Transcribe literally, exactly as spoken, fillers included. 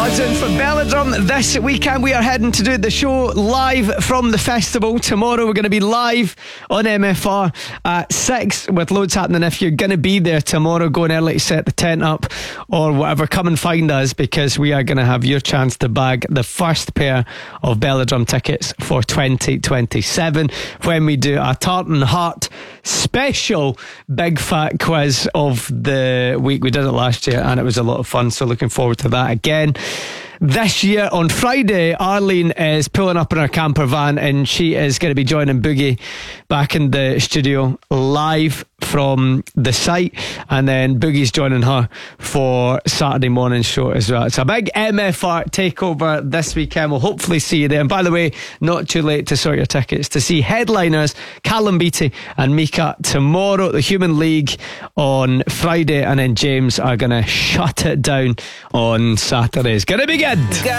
Buzzing for Belladrum. This weekend we are heading to do the show live from the festival. Tomorrow we're going to be live on M F R at six with loads happening. If you're going to be there tomorrow, go in early to set the tent up or whatever, come and find us, because we are going to have your chance to bag the first pair of Belladrum tickets for twenty twenty-seven when we do a Tartan Heart special big fat quiz of the week. We did it last year and it was a lot of fun, so looking forward to that again this year. On Friday, Arlene is pulling up in her camper van and she is going to be joining Boogie back in the studio live from the site, and then Boogie's joining her for Saturday morning show as well. It's a big M F R takeover this weekend. We'll hopefully see you there. And by the way, not too late to sort your tickets to see headliners Callum Beattie and Mika tomorrow, the Human League on Friday, and then James are going to shut it down on Saturday. It's going to be good.